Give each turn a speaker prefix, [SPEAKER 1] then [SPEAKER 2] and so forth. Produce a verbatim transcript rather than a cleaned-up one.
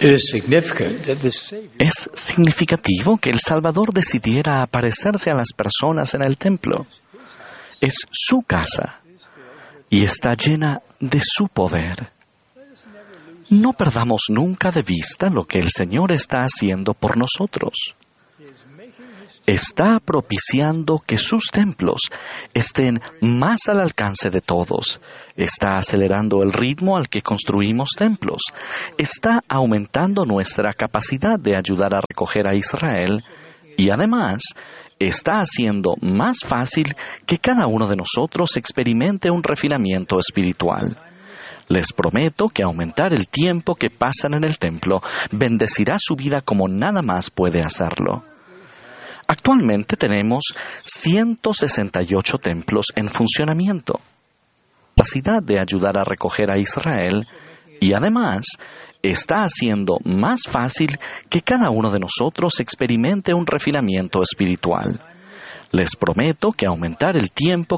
[SPEAKER 1] Es significativo que el Salvador decidiera aparecerse a las personas en el templo. Es su casa y está llena de su poder. No perdamos nunca de vista lo que el Señor está haciendo por nosotros. Está propiciando que sus templos estén más al alcance de todos. Está acelerando el ritmo al que construimos templos. Está aumentando nuestra capacidad de ayudar a recoger a Israel y además está haciendo más fácil que cada uno de nosotros experimente un refinamiento espiritual. Les prometo que aumentar el tiempo que pasan en el templo bendecirá su vida como nada más puede hacerlo. Actualmente tenemos ciento sesenta y ocho templos en funcionamiento. La capacidad de ayudar a recoger a Israel y además está haciendo más fácil que cada uno de nosotros experimente un refinamiento espiritual. Les prometo que aumentar el tiempo